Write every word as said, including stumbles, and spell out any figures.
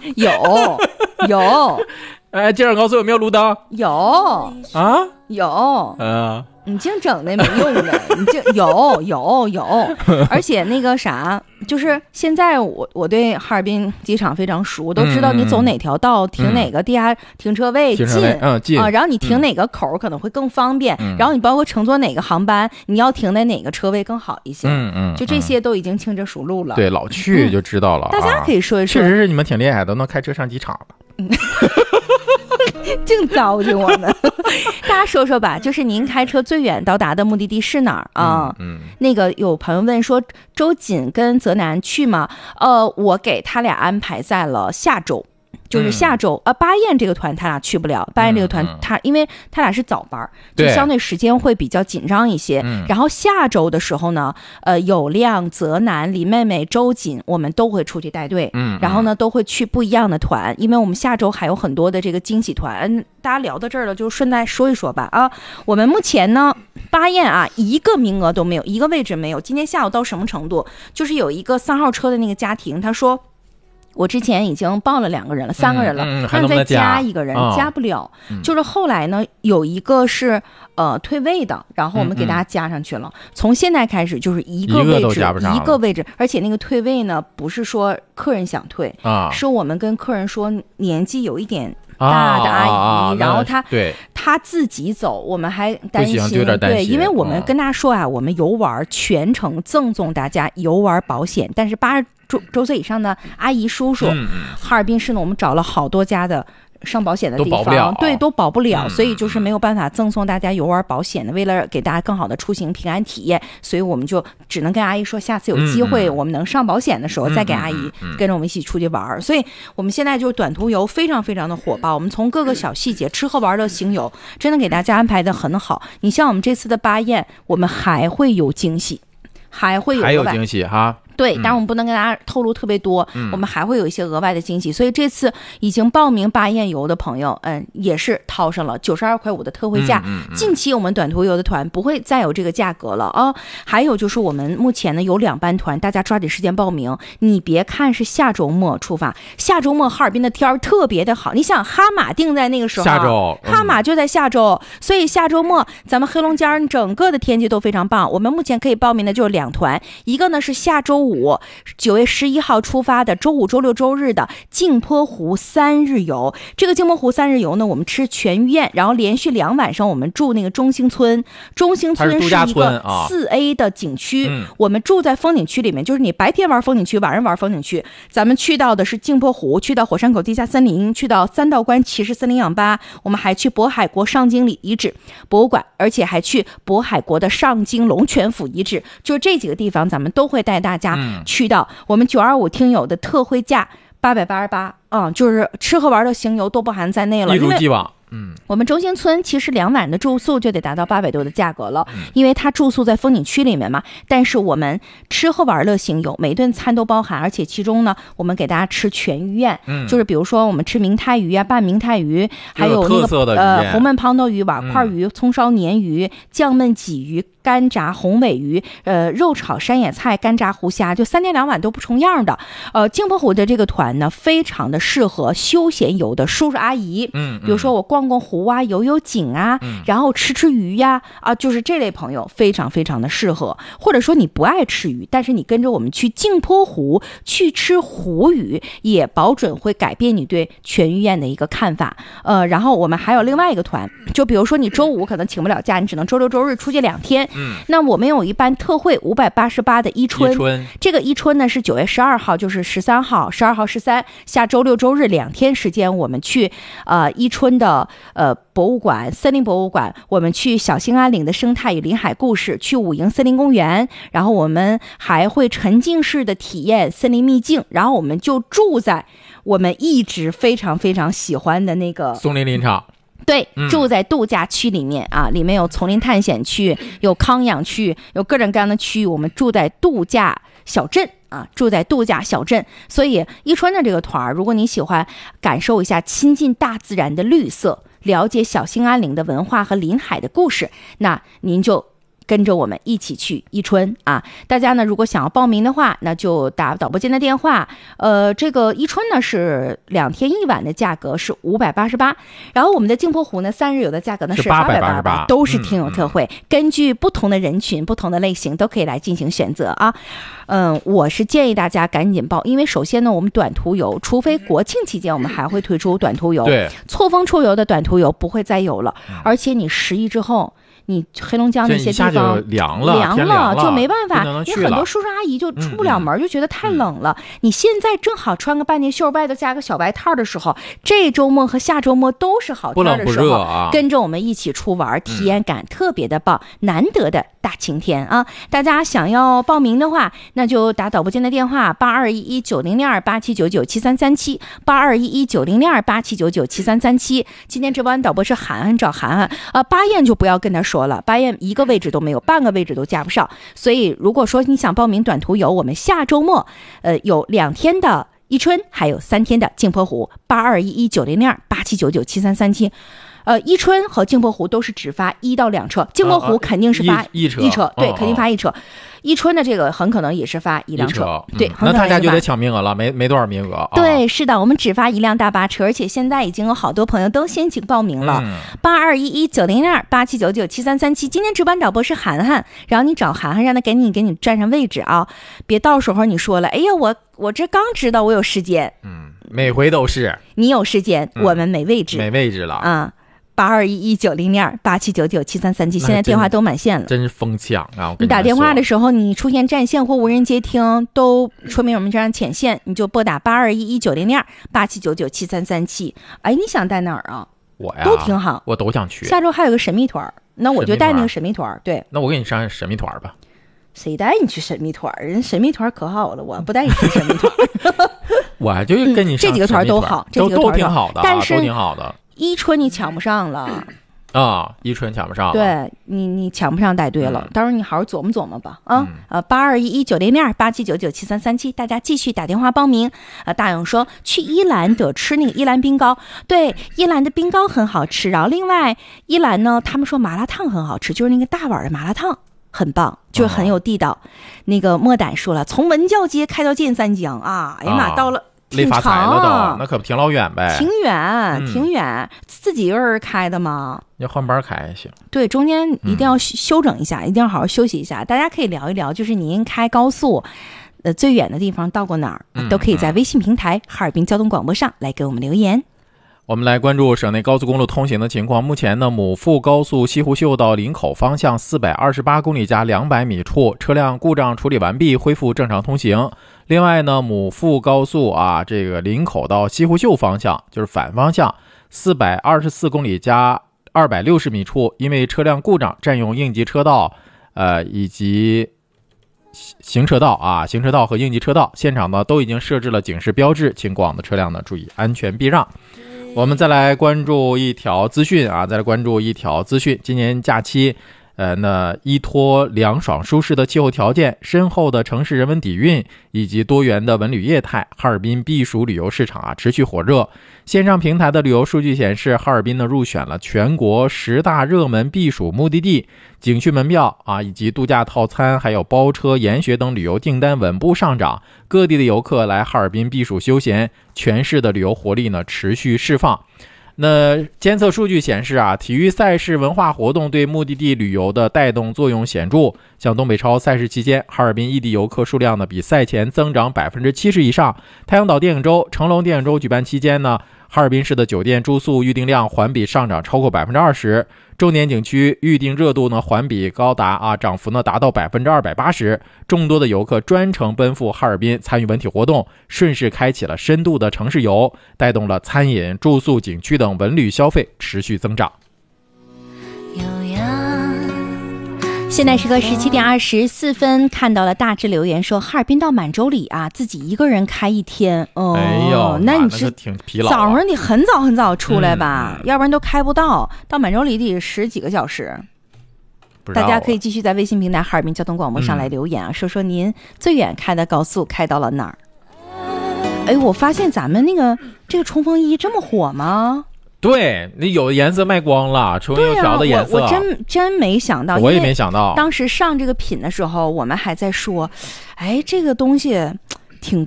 有有。 哎，介绍告诉有没有路灯？ 有啊， 有。 嗯。 你净整那没用的，你净有有有，而且那个啥，就是现在我我对哈尔滨机场非常熟，都知道你走哪条道、嗯、停哪个地下停车位近， 嗯近啊，然后你停哪个口可能会更方便，嗯、然后你包括乘坐哪个航班，你要停在哪个车位更好一些， 嗯嗯， 就这些都已经轻车熟路了。 对，老去就知道了、 嗯。大家可以说一说， 确实是你们挺厉害，都能开车上机场了。嗯净糟践我们。大家说说吧，就是您开车最远到达的目的地是哪儿啊？ 嗯，嗯那个有朋友问说周瑾跟泽南去吗？呃，我给他俩安排在了下周。就是下周、嗯、呃，巴彦这个团他俩去不了，巴彦这个团他、嗯、因为他俩是早班，就相对时间会比较紧张一些。然后下周的时候呢，呃，有亮、泽南、李妹妹、周瑾，我们都会出去带队， 嗯， 然后呢都会去不一样的团，因为我们下周还有很多的这个惊喜团。大家聊到这儿了，就顺带说一说吧啊，我们目前呢巴彦啊一个名额都没有，一个位置没有。今天下午到什么程度？就是有一个三号车的那个家庭，他说。我之前已经报了两个人了，三个人了， 嗯嗯、 还能再加一个人， 哦、 加不了、 嗯。 就是后来呢，有一个是呃退位的，然后我们给大家加上去了。嗯嗯、从现在开始就是一个位置，一 个, 一个位置，而且那个退位呢，不是说客人想退啊， 是我们跟客人说年纪有一点。大的阿姨， 啊、 然后她对她自己走，我们还担心， 有点担心对，因为我们跟大家说啊，嗯、我们游玩全程赠送大家游玩保险，但是八十周周岁以上的阿姨叔叔， 嗯、 哈尔滨市呢，我们找了好多家的。上保险的地方对都保不了、 嗯、 所以就是没有办法赠送大家游玩保险的。为了给大家更好的出行平安体验，所以我们就只能跟阿姨说，下次有机会、嗯、我们能上保险的时候再给阿姨跟着我们一起出去玩、嗯、所以我们现在就是短途游非常非常的火爆，我们从各个小细节吃喝玩乐行游真的给大家安排的很好。你像我们这次的巴彦，我们还会有惊喜，还会有还有惊喜哈。 对，但是我们不能跟大家透露特别多、嗯、我们还会有一些额外的惊喜，所以这次已经报名巴彦游的朋友嗯，也是掏上了九十二块五的特惠价、 嗯嗯嗯、 近期我们短途游的团不会再有这个价格了啊。还有就是我们目前呢有两班团，大家抓紧时间报名。你别看是下周末出发，下周末哈尔滨的天特别的好，你想哈马定在那个时候， 下周、 嗯、哈马就在下周，所以下周末咱们黑龙江整个的天气都非常棒。我们目前可以报名的就是两团，一个呢是下周五九月十一号出发的周五周六周日的镜泊湖三日游。这个镜泊湖三日游呢，我们吃全御宴，然后连续两晚上我们住那个中兴村。中兴村是一个四 A 的景区、 啊嗯、 我们住在风景区里面，就是你白天玩风景区，晚上玩风景区。咱们去到的是镜泊湖，去到火山口地下森林，去到三道关骑士森林氧吧，我们还去渤海国上京里遗址博物馆，而且还去渤海国的上京龙泉府遗址。就是这几个地方咱们都会带大家去到。我们九二五听友的特惠价八百八十八，嗯，就是吃喝玩乐行游都包含在内了， 一如既往。嗯， 我们中兴村其实两晚的住宿就得达到八百多的价格了，因为它住宿在风景区里面嘛。但是我们吃喝玩乐行游每顿餐都包含，而且其中呢，我们给大家吃全御宴，嗯，就是比如说我们吃明太鱼啊、拌明太鱼，还有那个呃红焖胖头鱼、瓦块鱼、葱烧鲶鱼、酱焖鲫鱼、干炸红尾鱼，呃，肉炒山野菜、干炸湖虾，就三天两晚都不重样的。呃，镜泊湖的这个团呢，非常的适合休闲游的叔叔阿姨，嗯，比如说我逛逛湖啊，游游景啊，嗯、然后吃吃鱼呀，啊，就是这类朋友非常非常的适合。或者说你不爱吃鱼，但是你跟着我们去镜泊湖去吃湖鱼，也保准会改变你对全御宴的一个看法。呃，然后我们还有另外一个团，就比如说你周五可能请不了假，你只能周六周日出去两天。嗯，那我们有一班特惠五百八十八的伊春， 春这个伊春呢是九月十二号，就是十三号、十二号、十三，下周六周日两天时间，我们去呃伊春的呃博物馆、森林博物馆，我们去小兴安岭的生态与林海故事，去武营森林公园，然后我们还会沉浸式的体验森林秘境，然后我们就住在我们一直非常非常喜欢的那个松林林场。 对，住在度假区里面、嗯、啊，里面有丛林探险区，有康养区，有各种各样的区域。我们住在度假小镇啊，住在度假小镇。所以伊春的这个团，如果你喜欢感受一下亲近大自然的绿色，了解小兴安岭的文化和林海的故事，那您就跟着我们一起去伊春啊！大家呢，如果想要报名的话，那就打导播间的电话。呃，这个伊春呢是两天一晚的价格是五百八十八，然后我们的镜泊湖呢三日游的价格呢是八百八十八，都是听友特惠、嗯嗯，根据不同的人群、不同的类型都可以来进行选择啊。嗯，我是建议大家赶紧报，因为首先呢，我们短途游，除非国庆期间我们还会推出短途游， 对， 错峰出游的短途游不会再有了，嗯、而且你十一之后。你黑龙江那些地方凉了， 凉了就没办法，你很多叔叔阿姨就出不了门、嗯，就觉得太冷了、嗯。你现在正好穿个半截袖，外头加个小白套的时候，这周末和下周末都是好天的时候， 不冷不热啊， 跟着我们一起出玩，体验感特别的棒，嗯、难得的大晴天啊！大家想要报名的话，那就打导播间的电话八二一一九零零二八七九九七三三七八二一一九零零二八七九九七三三七。今天直播间导播是涵涵找涵涵，呃，巴彦就不要跟他说。了，巴彦一个位置都没有，半个位置都加不上。所以如果说你想报名短途游，我们下周末呃有两天的伊春，还有三天的镜泊湖，八二一一九零零二八七九九七三三七。呃，伊春和镜泊湖都是只发一到两车，镜泊湖肯定是发一车， 一车对，肯定发一车。伊春的这个很可能也是发一辆车， 车对、 嗯，那大家就得抢名额了，没没多少名额。 对，是的，我们只发一辆大巴车，而且现在已经有好多朋友都先行报名了。八二一一九零零二八七九九七三三七，今天值班导播是涵涵，然后你找涵涵，让他给你给你占上位置啊，别到时候你说了，哎呀，我我这刚知道我有时间， 嗯，每回都是你有时间，嗯、我们没位置， 没位置了啊。八二一一九零零二八七九九七三三七，现在电话都满线了， 真是疯抢啊！ 你打电话的时候，你出现占线或无人接听，都说明我们这样浅线，你就拨打八二一一九零零二八七九九七三三七。哎，你想带哪儿啊？ 我呀， 都挺好， 我都想去。 下周还有个神秘团，那我就带那个神秘团。对， 那我给你上神秘团吧。 谁带你去神秘团？人神秘团可好了，我不带你去神秘团。 我就跟你上、 嗯、这几个团都好，这几个团都挺好的， 但是都挺好的。 伊春你抢不上了啊！伊春抢不上了， 对你你抢不上带队了、嗯，到时候你好好琢磨琢磨吧啊！ 嗯、 呃，八二一一九零零二八七九九七三三七，大家继续打电话报名。呃，大勇说去伊兰得吃那个伊兰冰糕，对，伊兰的冰糕很好吃。然后另外伊兰呢，他们说麻辣烫很好吃，就是那个大碗的麻辣烫很棒，就是很有地道。哦、那个莫胆说了，从文教街开到建三江啊，哎呀妈，哦、到了。 累发财了都，那可不挺老远呗？ 挺远，挺远，嗯、自己一个人开的吗？ 要换班开也行。 对，中间一定要休整一下、嗯，一定要好好休息一下。大家可以聊一聊，就是您开高速，呃，最远的地方到过哪儿、嗯，都可以在微信平台哈尔滨交通广播上来给我们留言。 我们来关注省内高速公路通行的情况。目前呢，母富高速西湖秀到林口方向四百二十八公里加两百米处，车辆故障处理完毕，恢复正常通行。另外呢，母富高速啊，这个林口到西湖秀方向就是反方向四百二十四公里加二百六十米处，因为车辆故障占用应急车道，呃以及行车道啊，行车道和应急车道，现场呢都已经设置了警示标志，请过往的车辆呢注意安全避让。我们再来关注一条资讯啊，再来关注一条资讯。今年假期，呃，那依托凉爽舒适的气候条件、深厚的城市人文底蕴以及多元的文旅业态，哈尔滨避暑旅游市场啊持续火热。线上平台的旅游数据显示，哈尔滨呢入选了全国十大热门避暑目的地，景区门票啊以及度假套餐，还有包车、研学等旅游订单稳步上涨。各地的游客来哈尔滨避暑休闲，全市的旅游活力呢持续释放。那监测数据显示啊，体育赛事文化活动对目的地旅游的带动作用显著。像东北超赛事期间，哈尔滨异地游客数量呢比赛前增长百分之七十以上。太阳岛电影周、成龙电影周举办期间呢，哈尔滨市的酒店住宿预订量环比上涨超过百分之二十，重点景区预订热度呢环比高达啊涨幅呢达到百分之二百八十。众多的游客专程奔赴哈尔滨参与文体活动，顺势开启了深度的城市游，带动了餐饮、住宿、景区等文旅消费持续增长。 现在时刻十七点二十四分，看到了大致留言说，哈尔滨到满洲里啊，自己一个人开一天。哦， 哎呦， 那你是挺疲劳， 早上得很早很早出来吧， 嗯、 要不然都开不到。到满洲里得十几个小时。大家可以继续在微信平台哈尔滨交通广播上来留言啊，嗯、说说您最远开的高速开到了哪儿？哎，我发现咱们那个这个冲锋衣这么火吗？ 对，你有的颜色卖光了，纯油条的颜色， 对啊、我, 我真真没想到， 我也没想到。 当时上这个品的时候，我们还在说，哎，这个东西